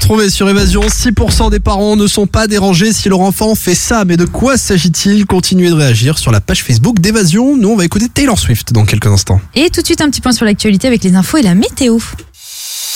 retrouver sur Évasion. 6% des parents ne sont pas dérangés si leur enfant fait ça. Mais de quoi s'agit-il? Continuez de réagir sur la page Facebook d'Évasion. Nous, on va écouter Taylor Swift dans quelques instants. Et tout de suite, un petit point sur l'actualité avec les infos et la météo.